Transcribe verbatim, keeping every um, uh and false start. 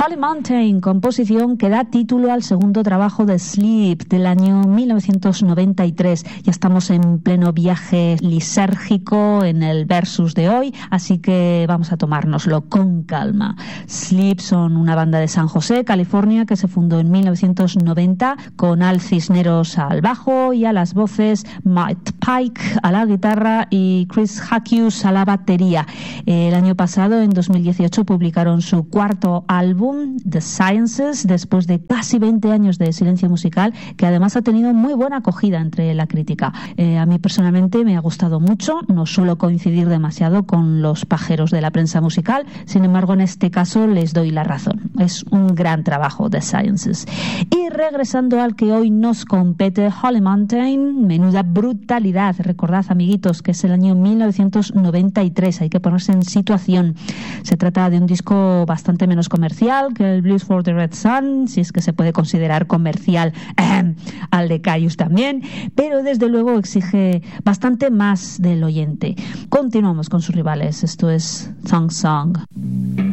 Holly Mountain, composición que da título al segundo trabajo de Sleep del año mil novecientos noventa y tres. Ya estamos en pleno viaje lisérgico en el versus de hoy, así que vamos a tomárnoslo con calma. Sleep son una banda de San José, California, que se fundó en mil novecientos noventa con Al Cisneros al bajo y a las voces, Matt Pike a la guitarra y Chris Hughes a la batería. El año pasado, en dos mil dieciocho, publicaron su cuarto álbum, The Sciences, después de casi veinte años de silencio musical, que además ha tenido muy buena acogida entre la crítica. Eh, a mí personalmente me ha gustado mucho, no suelo coincidir demasiado con los pajeros de la prensa musical, sin embargo en este caso les doy la razón. Es un gran trabajo, The Sciences. Y regresando al que hoy nos compete, Holly Mountain, menuda brutalidad. Recordad, amiguitos, que es el año mil novecientos noventa y tres, hay que ponerse en situación. Se trata de un disco bastante menos comercial que el Blues for the Red Sun, si es que se puede considerar comercial, eh, al de Caius también, pero desde luego exige bastante más del oyente. Continuamos con sus rivales, esto es Thong Song.